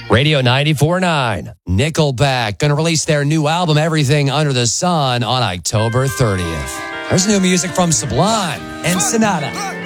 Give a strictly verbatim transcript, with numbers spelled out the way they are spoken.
Radio ninety-four point nine. Nickelback going to release their new album, Everything Under the Sun, on October thirtieth. There's new music from Sublime and Sonata.